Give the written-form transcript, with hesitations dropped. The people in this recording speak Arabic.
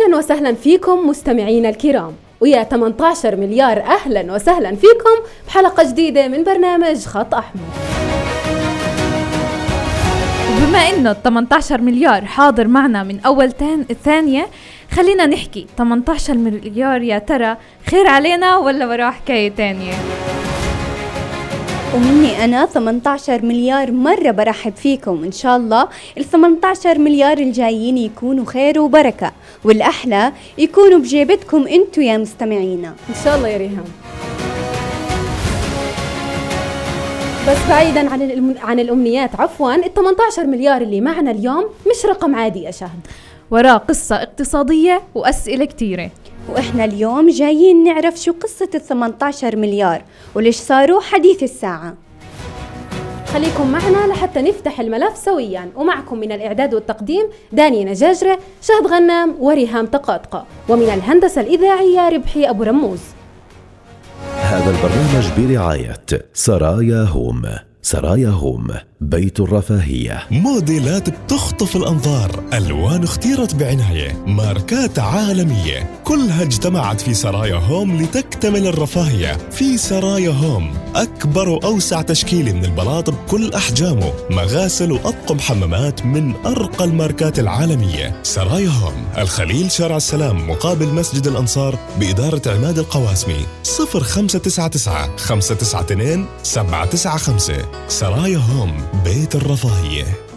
أهلا وسهلا فيكم مستمعينا الكرام، ويا 18 مليار أهلا وسهلا فيكم بحلقة جديدة من برنامج خط أحمر. وبما إنه 18 مليار حاضر معنا من أول ثانية، خلينا نحكي 18 مليار يا ترى خير علينا ولا وراه حكاية تانية؟ ومني أنا 18 مليار مرة برحب فيكم. إن شاء الله ال 18 مليار الجايين يكونوا خير وبركة، والأحلى يكونوا بجيبتكم أنتوا يا مستمعينا إن شاء الله يا ريهام. بس بعيدا عن الأمنيات، عفوا، ال 18 مليار اللي معنا اليوم مش رقم عادي يا شهد، وراه قصة اقتصادية وأسئلة كتيرة. وإحنا اليوم جايين نعرف شو قصة ال 18 مليار وليش صاروا حديث الساعة. خليكم معنا لحتى نفتح الملف سويا. ومعكم من الإعداد والتقديم داني نجاجرة، شهد غنام، وريهام تقاطقة، ومن الهندسة الإذاعية ربحي أبو رموز. هذا البرنامج برعاية سرايا هوم. سرايا هوم، بيت الرفاهية. موديلات بتخطف الأنظار، ألوان اختيرت بعناية، ماركات عالمية، كلها اجتمعت في سرايا هوم لتكتمل الرفاهية. في سرايا هوم أكبر وأوسع تشكيل من البلاط بكل أحجامه، مغاسل وأطقم حمامات من أرقى الماركات العالمية. سرايا هوم، الخليل، شارع السلام، مقابل مسجد الأنصار، بإدارة عماد القواسمي. 0599 592 795. سرايا هوم، بيت الرفاهية.